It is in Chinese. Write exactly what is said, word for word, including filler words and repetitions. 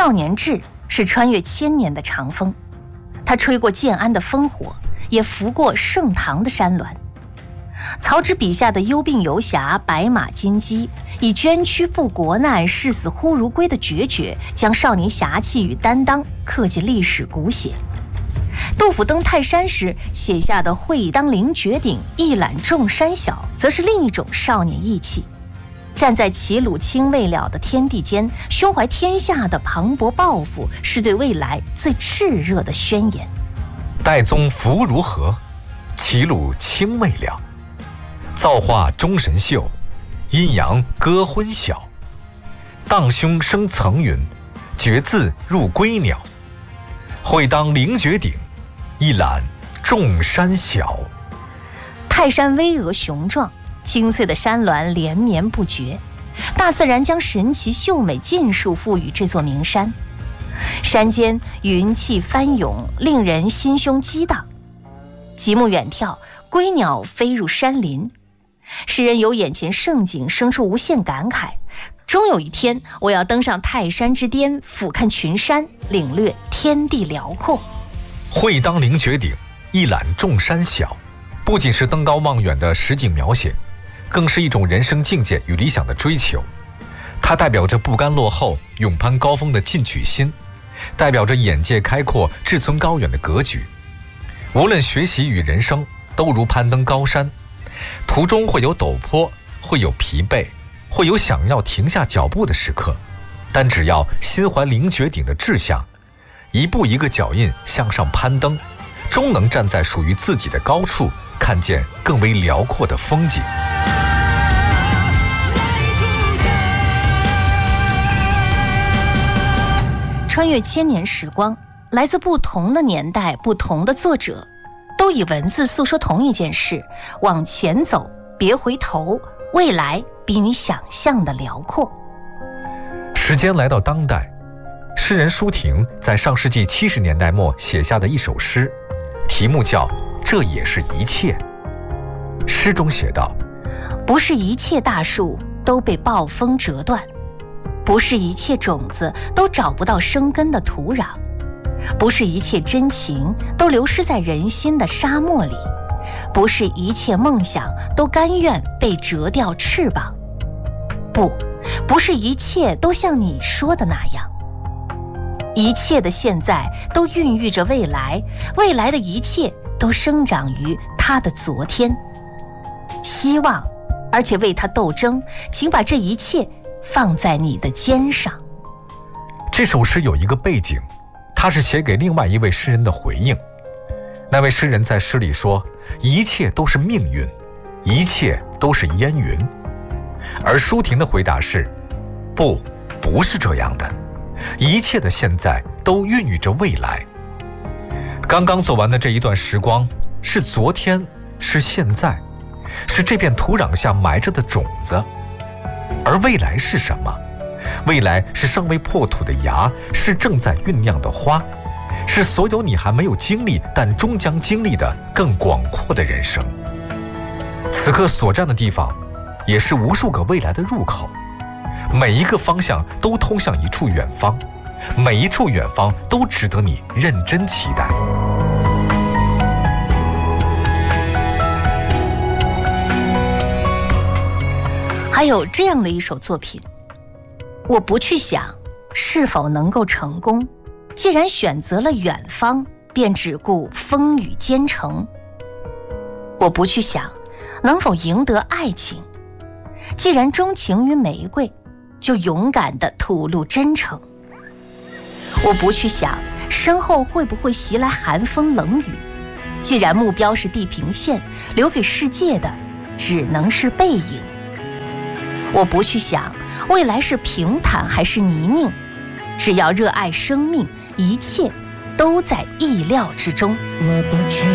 少年志是穿越千年的长风，它吹过建安的烽火，也拂过盛唐的山峦。曹植笔下的幽病游侠白马金鸡，以捐躯赴国难、视死忽如归的决绝，将少年侠气与担当刻进历史骨血。杜甫登泰山时写下的会当凌绝顶，一览众山小，则是另一种少年义气。站在齐鲁青未了的天地间，胸怀天下的磅礴抱负，是对未来最炽热的宣言。 岱宗夫如何？齐鲁青未了。造化钟神秀，阴阳割昏晓。荡胸生层云，决眦入归鸟。会当凌绝顶，一览众山小。 泰山巍峨雄壮，青翠的山峦连绵不绝，大自然将神奇秀美尽数赋予这座名山。山间云气翻涌，令人心胸激荡。极目远眺，归鸟飞入山林，诗人由眼前盛景生出无限感慨。终有一天，我要登上泰山之巅，俯瞰群山，领略天地辽阔。 会当凌绝顶，一览众山小。不仅是登高望远的实景描写，更是一种人生境界与理想的追求。它代表着不甘落后、勇攀高峰的进取心，代表着眼界开阔、志存高远的格局。无论学习与人生，都如攀登高山，途中会有陡坡，会有疲惫，会有想要停下脚步的时刻，但只要心怀凌绝顶的志向，一步一个脚印向上攀登，终能站在属于自己的高处，看见更为辽阔的风景。 穿越千年时光，来自不同的年代、不同的作者，都以文字诉说同一件事：往前走，别回头，未来比你想象的辽阔。 时间来到当代，诗人舒婷在上世纪七十年代末写下的一首诗，题目叫《这也是一切》。诗中写道： 不是一切大树都被暴风折断，不是一切种子都找不到生根的土壤，不是一切真情都流失在人心的沙漠里，不是一切梦想都甘愿被折掉翅膀，不，不是一切都像你说的那样。一切的现在都孕育着未来，未来的一切都生长于它的昨天。希望，而且为它斗争，请把这一切放在你的肩上。 这首诗有一个背景，它是写给另外一位诗人的回应。那位诗人在诗里说，一切都是命运，一切都是烟云。而舒婷的回答是，不，不是这样的，一切的现在都孕育着未来。刚刚走完的这一段时光，是昨天，是现在，是这片土壤下埋着的种子。而未来是什么？未来是尚未破土的芽，是正在酝酿的花，是所有你还没有经历但终将经历的更广阔的人生。此刻所站的地方，也是无数个未来的入口，每一个方向都通向一处远方，每一处远方都值得你认真期待。 还有这样的一首作品，我不去想是否能够成功，既然选择了远方，便只顾风雨兼程。我不去想能否赢得爱情，既然钟情于玫瑰，就勇敢地吐露真诚。我不去想身后会不会袭来寒风冷雨，既然目标是地平线，留给世界的只能是背影。我不去想未来是平坦还是泥泞，只要热爱生命，一切都在意料之中。 我不去